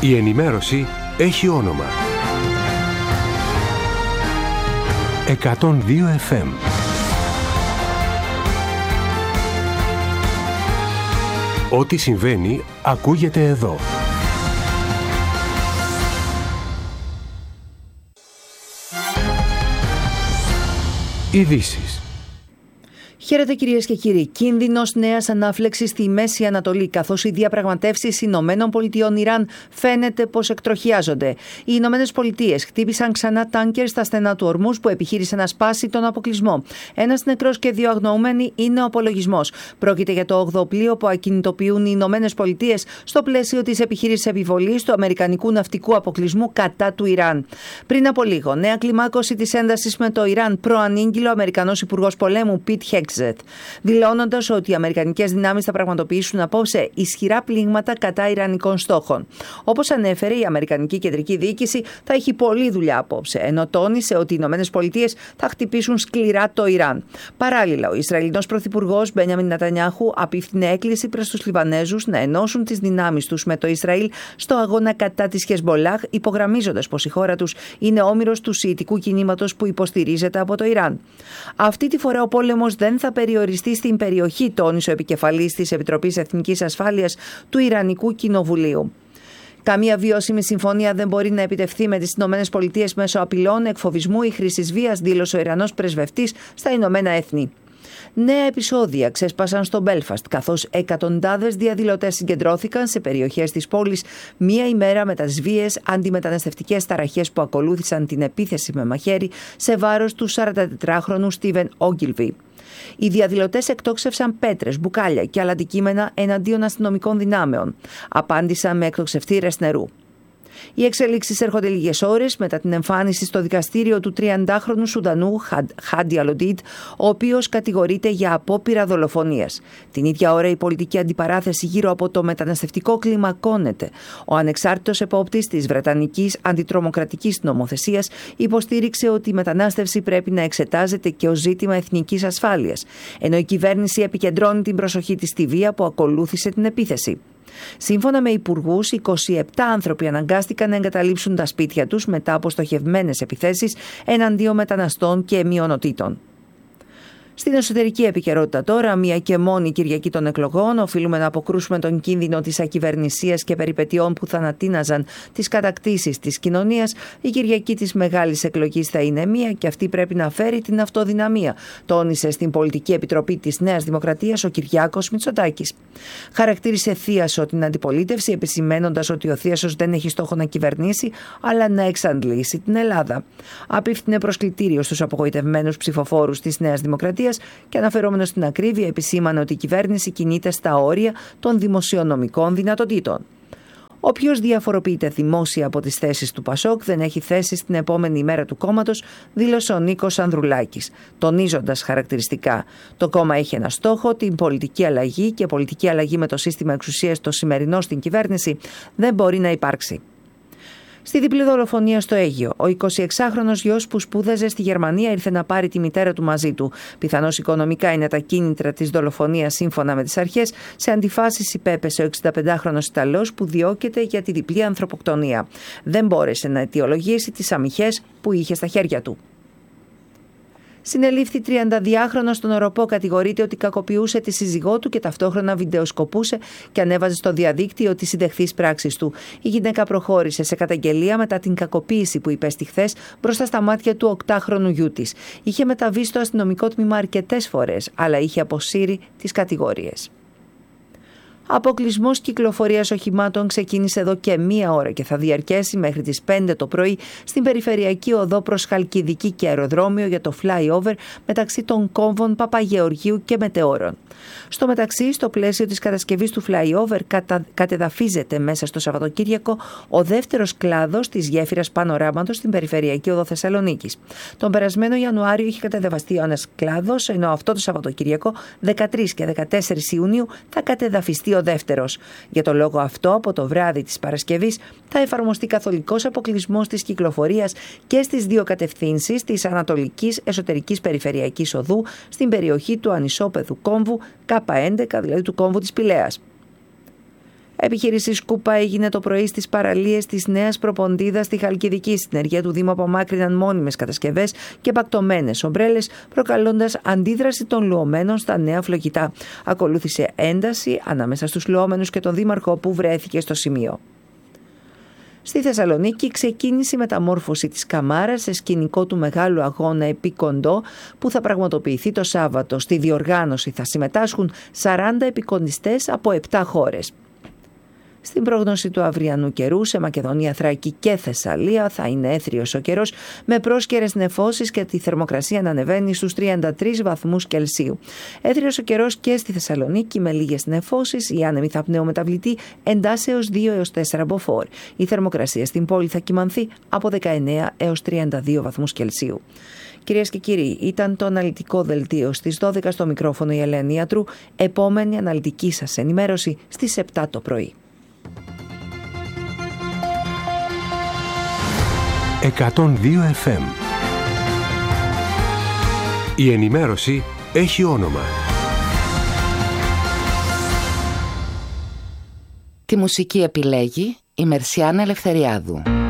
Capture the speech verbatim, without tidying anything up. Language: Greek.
Η ενημέρωση έχει όνομα. εκατόν δύο εφ εμ. Ό,τι συμβαίνει ακούγεται εδώ. Ειδήσεις. Χαίρετε κυρίες και κύριοι. Κίνδυνος νέας ανάφλεξης στη Μέση Ανατολή, καθώς οι διαπραγματεύσεις Ηνωμένων Πολιτειών Ιράν φαίνεται πως εκτροχιάζονται. Οι Ηνωμένες Πολιτείες χτύπησαν ξανά τάνκερ στα στενά του Ορμούζ που επιχείρησε να σπάσει τον αποκλεισμό. Ένας νεκρός και δύο αγνοούμενοι είναι ο απολογισμός. Πρόκειται για το όγδοο πλοίο που ακινητοποιούν οι Ηνωμένες Πολιτείες στο πλαίσιο της επιχείρησης επιβολής του αμερικανικού ναυτικού αποκλεισμού κατά του Ιράν. Πριν από λίγο, νέα κλιμάκωση της έντασης με το Ιράν προανήγγειλε ο Αμερικανός Υπουργός Πολέμου Πιτ Χέγκσετ, δηλώνοντας ότι οι αμερικανικές δυνάμεις θα πραγματοποιήσουν απόψε ισχυρά πλήγματα κατά ιρανικών στόχων. Όπως ανέφερε, η Αμερικανική Κεντρική Διοίκηση θα έχει πολλή δουλειά απόψε, ενώ τόνισε ότι οι Ηνωμένες Πολιτείες θα χτυπήσουν σκληρά το Ιράν. Παράλληλα, ο Ισραηλινός Πρωθυπουργός Μπένιαμιν Νετανιάχου απίφθινε έκκληση προς τους Λιβανέζους να ενώσουν τις δυνάμεις τους με το Ισραήλ στο αγώνα κατά της Χεσμολάχ, υπογραμμίζοντας πως η χώρα τους είναι όμηρος του σιητικού κινήματος που υποστηρίζεται από το Ιράν. Αυτή τη φορά ο πόλεμος δεν θα περιοριστεί στην περιοχή, τόνισε ο επικεφαλής της Επιτροπής Εθνικής Ασφάλειας του Ιρανικού Κοινοβουλίου. Καμία βιώσιμη συμφωνία δεν μπορεί να επιτευχθεί με τις Ηνωμένες Πολιτείες μέσω απειλών, εκφοβισμού ή χρήσης βίας, δήλωσε ο Ιρανός πρεσβευτής στα Ηνωμένα Έθνη. Νέα επεισόδια ξέσπασαν στο Μπέλφαστ, καθώς εκατοντάδες διαδηλωτές συγκεντρώθηκαν σε περιοχές της πόλης μία ημέρα μετά τις βίαιες αντιμεταναστευτικές ταραχές που ακολούθησαν την επίθεση με μαχαίρι σε βάρος του σαραντατετράχρονου Στίβεν Όγκιλβι. Οι διαδηλωτές εκτόξευσαν πέτρες, μπουκάλια και άλλα αντικείμενα εναντίον αστυνομικών δυνάμεων. Απάντησαν με εκτοξευτήρες νερού. Οι εξελίξεις έρχονται λίγες ώρες μετά την εμφάνιση στο δικαστήριο του τριαντάχρονου Σουδανού Χάντι Αλοντίτ, ο οποίος κατηγορείται για απόπειρα δολοφονίας. Την ίδια ώρα η πολιτική αντιπαράθεση γύρω από το μεταναστευτικό κλιμακώνεται. Ο ανεξάρτητος επόπτης της Βρετανικής Αντιτρομοκρατικής Νομοθεσίας υποστήριξε ότι η μετανάστευση πρέπει να εξετάζεται και ως ζήτημα εθνικής ασφάλειας, ενώ η κυβέρνηση επικεντρώνει την προσοχή της στη βία που ακολούθησε την επίθεση. Σύμφωνα με υπουργούς, είκοσι επτά άνθρωποι αναγκάστηκαν να εγκαταλείψουν τα σπίτια τους μετά από στοχευμένες επιθέσεις εναντίον μεταναστών και μειονοτήτων. Στην εσωτερική επικαιρότητα τώρα, μία και μόνη Κυριακή των εκλογών, οφείλουμε να αποκρούσουμε τον κίνδυνο της ακυβερνησίας και περιπετειών που θανατίναζαν τις κατακτήσεις της κοινωνίας. Η Κυριακή της μεγάλης εκλογής θα είναι μία και αυτή πρέπει να φέρει την αυτοδυναμία, τόνισε στην Πολιτική Επιτροπή της Νέας Δημοκρατίας ο Κυριάκος Μητσοτάκης. Χαρακτήρισε θίασο την αντιπολίτευση, επισημαίνοντας ότι ο θίασος δεν έχει στόχο να κυβερνήσει, αλλά να εξαντλήσει την Ελλάδα. Απίφθινε προσκλητήριο στους απογοητευμένους ψηφοφόρους της Νέας Δημοκρατίας και αναφερόμενος στην ακρίβεια επισήμανε ότι η κυβέρνηση κινείται στα όρια των δημοσιονομικών δυνατοτήτων. Όποιος διαφοροποιείται δημόσια από τις θέσεις του Πασόκ δεν έχει θέση στην επόμενη ημέρα του κόμματος, δήλωσε ο Νίκος Ανδρουλάκης, τονίζοντας χαρακτηριστικά: το κόμμα έχει ένα στόχο, την πολιτική αλλαγή, και πολιτική αλλαγή με το σύστημα εξουσίας το σημερινό στην κυβέρνηση δεν μπορεί να υπάρξει. Στη διπλή δολοφονία στο Αίγυο, ο εικοσιεξάχρονος γιος που σπούδαζε στη Γερμανία ήρθε να πάρει τη μητέρα του μαζί του. Πιθανώς οικονομικά είναι τα κίνητρα της δολοφονίας σύμφωνα με τις αρχές. Σε αντιφάσεις υπέπεσε ο εξηνταπεντάχρονος Ιταλός που διώκεται για τη διπλή ανθρωποκτονία. Δεν μπόρεσε να αιτιολογήσει τις αμυχές που είχε στα χέρια του. Συνελήφθη τριανταδυάχρονος στον Οροπό, κατηγορείται ότι κακοποιούσε τη σύζυγό του και ταυτόχρονα βιντεοσκοπούσε και ανέβαζε στο διαδίκτυο τις συντεχθείς πράξεις του. Η γυναίκα προχώρησε σε καταγγελία μετά την κακοποίηση που υπέστη χθες μπροστά στα μάτια του οκτάχρονου γιού της. Είχε μεταβεί στο αστυνομικό τμήμα αρκετές φορές, αλλά είχε αποσύρει τις κατηγορίες. Αποκλεισμός κυκλοφορίας οχημάτων ξεκίνησε εδώ και μία ώρα και θα διαρκέσει μέχρι τις πέντε το πρωί στην περιφερειακή οδό προς Χαλκιδική και αεροδρόμιο για το flyover μεταξύ των κόμβων Παπαγεωργίου και Μετεώρων. Στο μεταξύ, στο πλαίσιο της κατασκευής του flyover κατα... κατεδαφίζεται μέσα στο Σαββατοκύριακο ο δεύτερος κλάδος της γέφυρας Πανοράματος στην περιφερειακή οδό Θεσσαλονίκης. Τον περασμένο Ιανουάριο είχε κατεδαφαστεί ένας κλάδος, ενώ αυτό το Σαββατοκύριακο δεκατρείς και δεκατέσσερις Ιουνίου θα κατεδαφιστεί ο δεύτερος. Για το λόγο αυτό, από το βράδυ της Παρασκευής θα εφαρμοστεί καθολικός αποκλεισμός της κυκλοφορίας και στις δύο κατευθύνσεις της Ανατολικής Εσωτερικής Περιφερειακής Οδού στην περιοχή του ανισόπεδου κόμβου Κ έντεκα, δηλαδή του κόμβου της Πηλαίας. Επιχείρηση Σκούπα έγινε το πρωί στις παραλίες της Νέας Προποντίδας στη Χαλκιδική. Στην ενέργεια του Δήμου απομάκρυναν μόνιμες κατασκευές και πακτωμένες ομπρέλες, προκαλώντας αντίδραση των λουωμένων στα νέα φλογητά. Ακολούθησε ένταση ανάμεσα στους λουόμενους και τον δήμαρχο που βρέθηκε στο σημείο. Στη Θεσσαλονίκη ξεκίνησε η μεταμόρφωση της Καμάρας σε σκηνικό του μεγάλου αγώνα επί κοντό που θα πραγματοποιηθεί το Σάββατο. Στη διοργάνωση θα συμμετάσχουν σαράντα επικοντιστές από επτά χώρες. Στην πρόγνωση του αυριανού καιρού σε Μακεδονία, Θράκη και Θεσσαλία θα είναι έθριος ο καιρός με πρόσκαιρες νεφώσεις και τη θερμοκρασία να ανεβαίνει στους τριάντα τρεις βαθμούς Κελσίου. Έθριος ο καιρός και στη Θεσσαλονίκη με λίγες νεφώσεις, η άνεμη θα πνεομεταβλητή εντάσσεως δύο έως τέσσερα μποφόρ. Η θερμοκρασία στην πόλη θα κυμανθεί από δεκαεννέα έως τριάντα δύο βαθμούς Κελσίου. Κυρίες και κύριοι, ήταν το αναλυτικό δελτίο στις δώδεκα στο μικρόφωνο η Ελένη Ιατρού. Επόμενη αναλυτική σας ενημέρωση στις επτά το πρωί. εκατόν δύο εφ εμ. Η ενημέρωση έχει όνομα. Τη μουσική επιλέγει η Μερσιάνα Ελευθεριάδου.